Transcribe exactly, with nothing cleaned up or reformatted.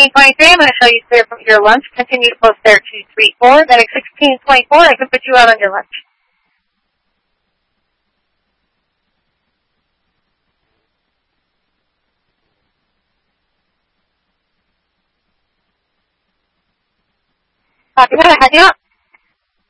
sixteen twenty-three, I'm going to show you clear from your lunch. Continue to post there, two three four. Then at sixteen twenty-four, I can put you out on your lunch. Copy that. I have you out.